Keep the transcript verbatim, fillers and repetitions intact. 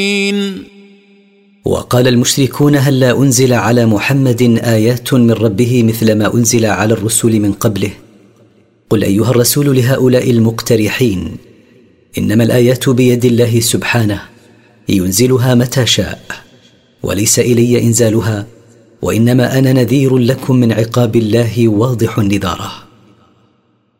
وقال المشركون: هلا أنزل على محمد آيات من ربه مثل ما أنزل على الرسل من قبله؟ قل أيها الرسول لهؤلاء المقترحين: إنما الآيات بيد الله سبحانه، ينزلها متى شاء، وليس إلي إنزالها، وإنما أنا نذير لكم من عقاب الله واضح النذارة.